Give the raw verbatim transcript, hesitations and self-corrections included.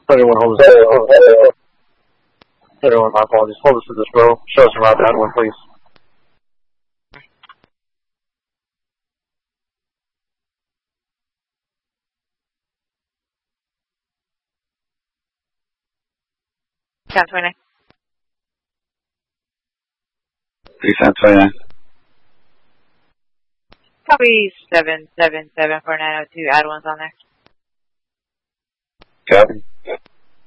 thirty-one, hold us. thirty-one, my apologies. Hold us to this row. Show us around that one, please. San twenty-nine. three San twenty-nine. Copy seven seven seven four nine zero two. Add ones on there. Copy.